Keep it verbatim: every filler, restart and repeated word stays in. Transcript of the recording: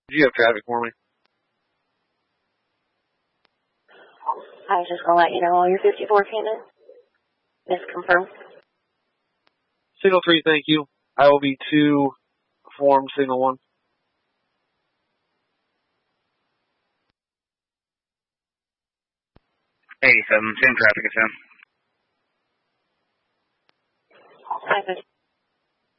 Do you have traffic for me? I was just going to let you know all your fifty-four came in. Just confirm. Signal three, thank you. I will be two, form signal one. eighty-seven, same traffic as him. I was